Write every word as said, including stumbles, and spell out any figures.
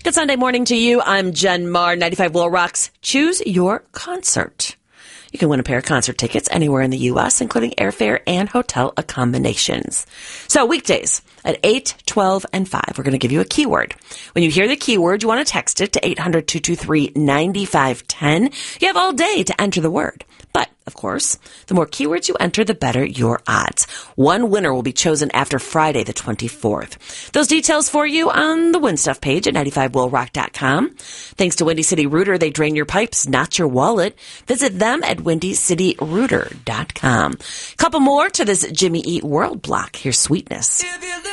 Good Sunday morning to you. I'm Jen Marr, ninety-five Will Rocks. Choose your concert. You can win a pair of concert tickets anywhere in the U S, including airfare and hotel accommodations. So weekdays at eight, twelve, and five, we're going to give you a keyword. When you hear the keyword, you want to text it to eight hundred, two two three, nine five one zero. You have all day to enter the word. But, of course, the more keywords you enter, the better your odds. One winner will be chosen after Friday the twenty-fourth. Those details for you on the Win Stuff page at ninety-five will rock dot com. Thanks to Windy City Rooter, they drain your pipes, not your wallet. Visit them at windy city rooter dot com. Couple more to this Jimmy Eat World block. Here's Sweetness.